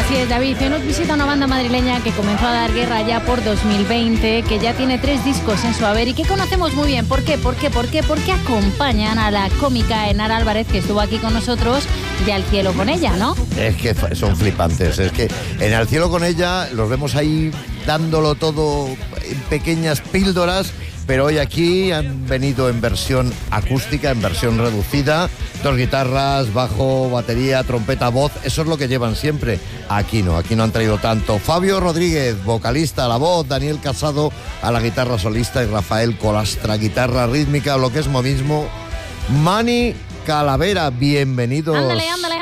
Así es, David. Hoy nos visita una banda madrileña que comenzó a dar guerra ya por 2020, que ya tiene 3 discos en su haber y que conocemos muy bien. ¿Por qué? Porque acompañan a la cómica Enara Álvarez, que estuvo aquí con nosotros, de Al cielo con ella, ¿no? Es que son flipantes. Es que en Al cielo con ella los vemos ahí dándolo todo en pequeñas píldoras. Pero hoy aquí han venido en versión acústica, en versión reducida, 2 guitarras, bajo, batería, trompeta, voz, eso es lo que llevan siempre. Aquí no han traído tanto. Fabio Rodríguez, vocalista a la voz, Daniel Casado a la guitarra solista y Rafael Colastra, guitarra rítmica, lo que es lo mismo. Mani Calavera, bienvenidos. Ándale.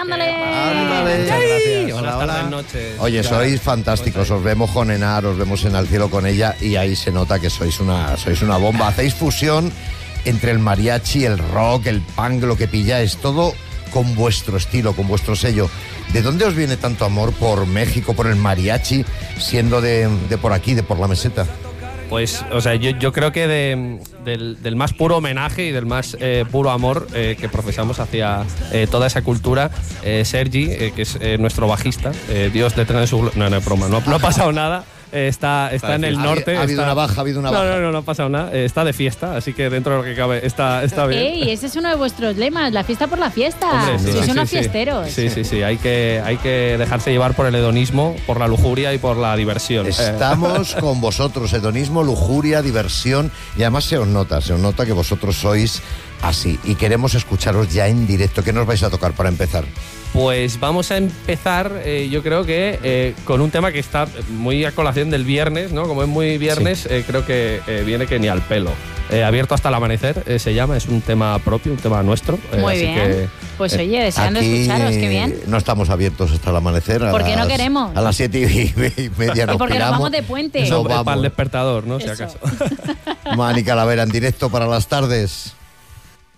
Muchas gracias. Buenas tardes, noches. Oye, sois fantásticos, os vemos con Enar, os vemos en Al cielo con ella y ahí se nota que sois una bomba. Hacéis fusión entre el mariachi, el rock, el punk, lo que pilláis, todo con vuestro estilo, con vuestro sello. ¿De dónde os viene tanto amor por México, por el mariachi, siendo de por aquí, de por la meseta? Pues, o sea, yo creo que del más puro homenaje y del más puro amor que profesamos hacia toda esa cultura, Sergi, que es nuestro bajista, Dios le trae su... No, broma, no ha pasado nada. Está en el norte. Ha habido una baja. No ha pasado nada. Está de fiesta, así que dentro de lo que cabe está bien. ¡Ey! Ese es uno de vuestros lemas, la fiesta por la fiesta. Hombre, Sois unos fiesteros. Sí. Hay que dejarse llevar por el hedonismo, por la lujuria y por la diversión. Estamos con vosotros, hedonismo, lujuria, diversión, y además se os nota que vosotros sois así. Y queremos escucharos ya en directo. ¿Qué nos vais a tocar para empezar? Pues vamos a empezar, yo creo que con un tema que está muy a colación del viernes, ¿no? Como es muy viernes, sí. Creo que viene que ni al pelo. Abierto hasta el amanecer, se llama, es un tema propio, un tema nuestro. Muy así bien. Que, pues oye, deseando escucharos, qué bien. No estamos abiertos hasta el amanecer. ¿Por qué no queremos? A las 7:30 nos porque piramos. nos vamos de puente. Eso, para el despertador, ¿no? Si acaso. Mani Calavera en directo para las tardes.